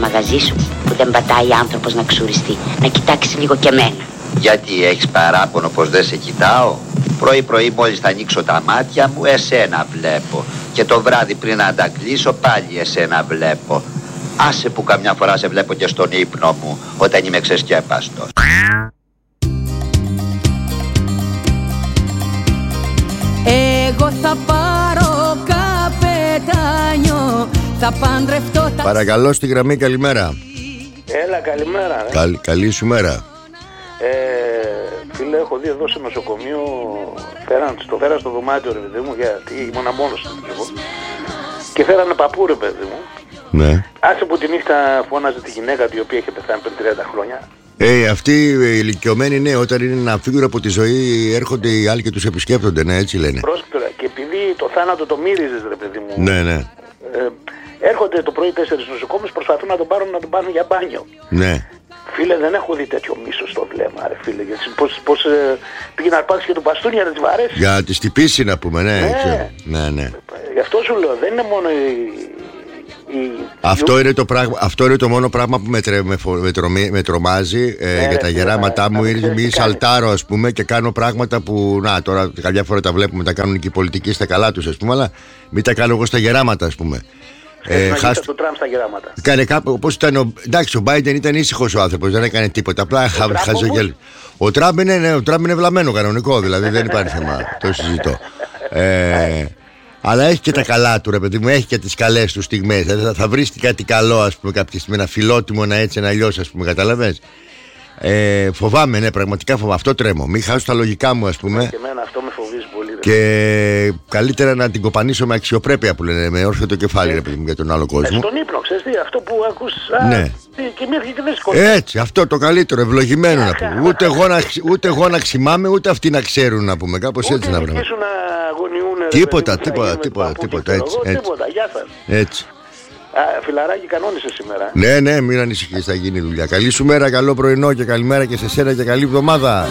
μαγαζί σου που δεν πατάει άνθρωπος να ξουριστεί. Να κοιτάξει λίγο και εμένα. Γιατί έχεις παράπονο πως δεν σε κοιτάω? Πρωί-πρωί μόλις θα ανοίξω τα μάτια μου, εσένα βλέπω. Και το βράδυ πριν να τα κλείσω πάλι εσένα βλέπω. Άσε που καμιά φορά σε βλέπω και στον ύπνο μου, όταν είμαι ξεσκέπαστος. Εγώ θα πάρω καπετάνιο, θα παντρευτώ τα... Παρακαλώ στη γραμμή, καλημέρα. Έλα, καλημέρα. Καλή σου μέρα. Φίλε, έχω δει εδώ σε νοσοκομείο, το φέραν στο δωμάτιο, ρε παιδί μου, γιατί ήμουν μόνος του και φέρανε παππού, ρε παιδί μου. Ναι. Άσε που τη νύχτα φώναζε τη γυναίκα του, η οποία είχε πεθάνει πριν 30 χρόνια. Αυτοί οι ηλικιωμένοι, ναι, όταν είναι να φύγουν από τη ζωή, έρχονται οι άλλοι και τους επισκέπτονται, ναι, έτσι λένε. Πρόσεχε, και επειδή το θάνατο το μύριζες, ρε παιδί μου. Ναι, ναι. Έρχονται το πρωί 4 νοσοκόμες, προσπαθούν να τον πάρουν για μπάνιο. Ναι. Φίλε, δεν έχω δει τέτοιο μίσος στο βλέμμα, ρε φίλε. Γιατί πώς πήγε να αρπάξει και τον μπαστούνι για να τις βαρέσει. Για τη στυπήσει να πούμε, ναι. Ναι, ναι. Γι' αυτό σου λέω, δεν είναι μόνο αυτό είναι το μόνο πράγμα που με τρομάζει για τα γεράματά μου. Είναι μη σαλτάρω, ας πούμε, και κάνω πράγματα που, να, τώρα κάποια φορά τα βλέπουμε, τα κάνουν και οι πολιτικοί στα καλά τους, ας πούμε, αλλά μην τα κάνω εγώ στα γεράματα, ας πούμε. Το Τραμπ στα γεράματα. Κάνε κάπου, όπως ήταν εντάξει, ο Μπάιντεν ήταν ήσυχος ο άνθρωπος, δεν έκανε τίποτα. Απλά χαζογέλ. Ο Τραμπ είναι βλαμμένο κανονικό, δηλαδή δεν υπάρχει θέμα. Το συζητώ. Αλλά έχει και τα καλά του, ρε παιδί μου, έχει και τις καλές του στιγμές. Δηλαδή θα βρεις κάτι καλό, ας πούμε, κάποια στιγμή, ένα φιλότιμο, ένα έτσι, ένα αλλιώς, ας πούμε, καταλαβαίνεις. Φοβάμαι, ναι, πραγματικά φοβάμαι. Αυτό τρέμω. Μην χάσω τα λογικά μου, ας πούμε. Και εμένα αυτό με φοβίζει πολύ. Ρε. Και καλύτερα να την κοπανίσω με αξιοπρέπεια, που λένε, με όρθιο το κεφάλι, ρε παιδί μου, για τον άλλο κόσμο. Στον ύπνο, ξέρεις τι, αυτό που ακούς. Ναι. Και μύριχε και δεν σηκώνει. Έτσι, αυτό το καλύτερο, ευλογημένο να πούμε. Ούτε εγώ να ξυμάμαι, ούτε αυτοί να ξέρουν, να πούμε. Κάπως έτσι να βρούμε. Τίποτα. Τίποτα, γεια σας. Έτσι. Φιλαράκι, κανόνισε σήμερα. Ναι, μην ανησυχείς, θα γίνει δουλειά. Καλή σου μέρα, καλό πρωινό και καλημέρα και σε σένα και καλή εβδομάδα.